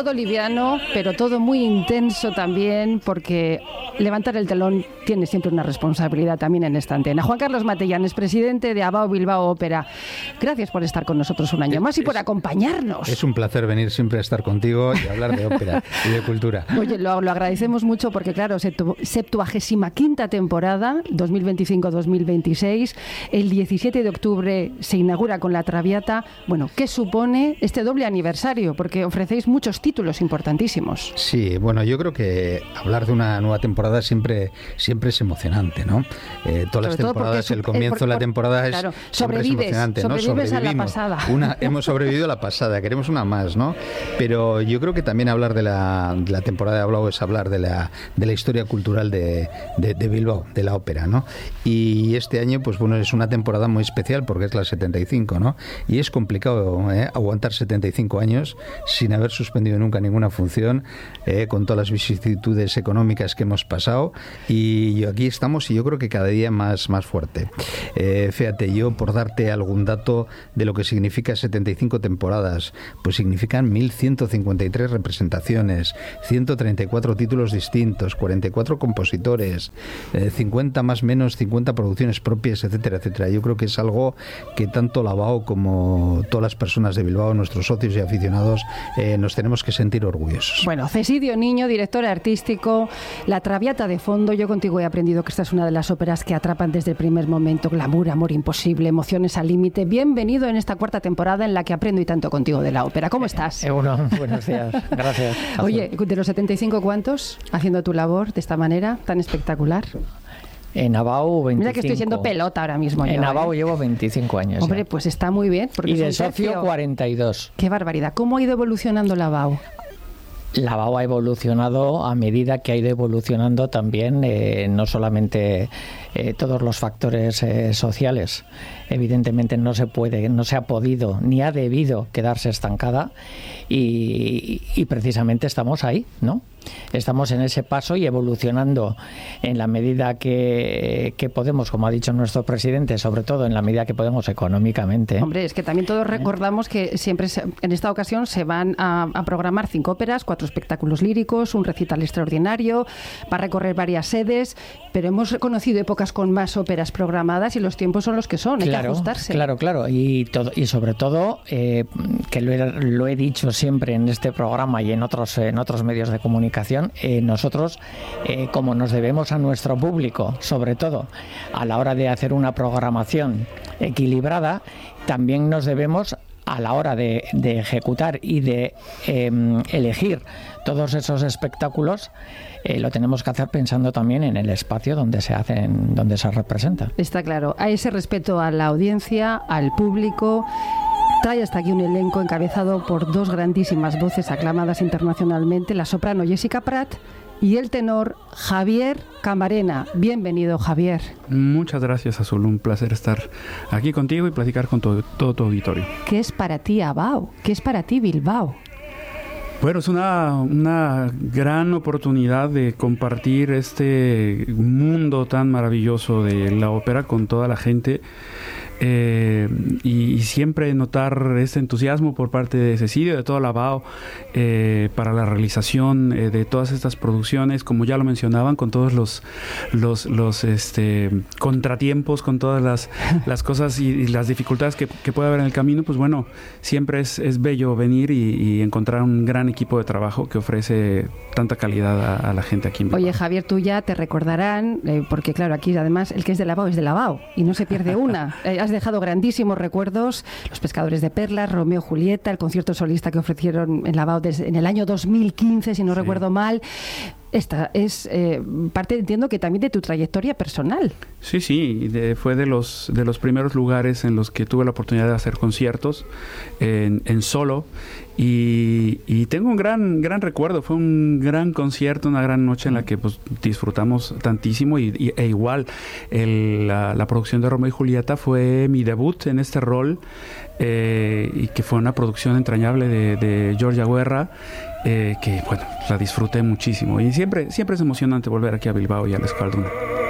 todo liviano, pero todo muy intenso también, porque levantar el telón tiene siempre una responsabilidad también en esta antena. Juan Carlos Matellanes, presidente de Abao Bilbao Ópera, gracias por estar con nosotros un año más y por acompañarnos. Es un placer venir siempre a estar contigo y hablar de ópera y de cultura. Oye, lo agradecemos mucho porque, claro, 75ª temporada, 2025-2026, el 17 de octubre se inaugura con La Traviata. Bueno, ¿qué supone este doble aniversario? Porque ofrecéis muchos títulos importantísimos. Sí, bueno, yo creo que hablar de una nueva temporada siempre es emocionante, ¿no? Todas las temporadas, el comienzo de la temporada es emocionante, ¿no? Sobrevivimos a la pasada. Hemos sobrevivido a la pasada, queremos una más, ¿no? Pero yo creo que también hablar de la temporada de Bilbao es hablar de la historia cultural de Bilbao, de la ópera, ¿no? Y este año, pues bueno, es una temporada muy especial porque es la 75, ¿no? Y es complicado aguantar 75 años sin haber suspendido nunca ninguna función, con todas las vicisitudes económicas que hemos pasado, y aquí estamos, y yo creo que cada día más fuerte. Fíjate, yo por darte algún dato de lo que significa 75 temporadas, pues significan 1.153 representaciones, 134 títulos distintos, 44 compositores, 50 más menos 50 producciones propias, etcétera, etcétera. Yo creo que es algo que tanto la Abao como todas las personas de Bilbao, nuestros socios y aficionados, nos tenemos que sentir orgullosos. Bueno, Cesidio Niño, director artístico, La Traviata de fondo. Yo contigo he aprendido que esta es una de las óperas que atrapan desde el primer momento. Glamour, amor imposible, emociones al límite. Bienvenido en esta cuarta temporada en la que aprendo y tanto contigo de la ópera. ¿Cómo estás? Buenos días, gracias. Oye, de los 75, ¿cuántos haciendo tu labor de esta manera tan espectacular? En Abao 25. Mira que estoy siendo pelota ahora mismo. En Abao llevo 25 años. Hombre, ya. Pues está muy bien. Porque y de socio 42. Qué barbaridad. ¿Cómo ha ido evolucionando la Abao? La Abao ha evolucionado a medida que ha ido evolucionando también, no solamente todos los factores sociales. Evidentemente no se ha podido ni ha debido quedarse estancada, y precisamente estamos ahí, ¿no? Estamos en ese paso y evolucionando en la medida que podemos, como ha dicho nuestro presidente, sobre todo en la medida que podemos económicamente. Hombre, es que también todos recordamos que siempre en esta ocasión se van a programar 5 óperas, 4 espectáculos líricos, un recital extraordinario, va a recorrer varias sedes, pero hemos conocido épocas con más óperas programadas y los tiempos son los que son, hay que ajustarse. Claro, y sobre todo, que lo he dicho siempre en este programa y en otros medios de comunicación, nosotros, como nos debemos a nuestro público, sobre todo a la hora de hacer una programación equilibrada, también nos debemos a la hora de ejecutar y de elegir todos esos espectáculos. Lo tenemos que hacer pensando también en el espacio donde se hacen, donde se representan. Está claro, hay ese respeto a la audiencia, al público. Trae hasta aquí un elenco encabezado por 2 grandísimas voces aclamadas internacionalmente, la soprano Jessica Prat y el tenor Javier Camarena. Bienvenido, Javier. Muchas gracias, Azul. Un placer estar aquí contigo y platicar con todo tu auditorio. ¿Qué es para ti Abao? ¿Qué es para ti Bilbao? Bueno, es una gran oportunidad de compartir este mundo tan maravilloso de la ópera con toda la gente. Y siempre notar este entusiasmo por parte de Cesidio, de todo la Abao, para la realización de todas estas producciones, como ya lo mencionaban, con todos los contratiempos, con todas las cosas y las dificultades que puede haber en el camino. Pues bueno, siempre es bello venir y encontrar un gran equipo de trabajo que ofrece tanta calidad a la gente aquí en Bilbao. Oye, Javier, tú ya te recordarán, porque claro, aquí además el que es de la Abao es de la Abao y no se pierde una. Has dejado grandísimos recuerdos, Los Pescadores de Perlas, Romeo y Julieta, el concierto solista que ofrecieron en la Abao en el año 2015, si no recuerdo mal. Esta es parte, entiendo, que también de tu trayectoria personal. Sí, fue de los primeros lugares en los que tuve la oportunidad de hacer conciertos en solo, y tengo un gran recuerdo. Fue un gran concierto, una gran noche en la que pues disfrutamos tantísimo, e igual la producción de Romeo y Julieta fue mi debut en este rol, y que fue una producción entrañable de Giorgia Guerra, que bueno, la disfruté muchísimo, y siempre es emocionante volver aquí a Bilbao y a la Escalduna.